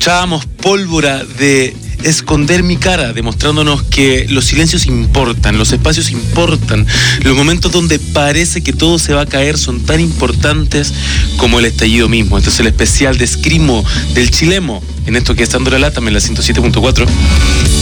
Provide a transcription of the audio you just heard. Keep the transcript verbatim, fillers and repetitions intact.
Escuchábamos Pólvora de Esconder mi cara, demostrándonos que los silencios importan, los espacios importan, los momentos donde parece que todo se va a caer son tan importantes como el estallido mismo. Entonces el especial de Escrimo del Chilemo, en esto que es Dando la Lata, en la ciento siete punto cuatro.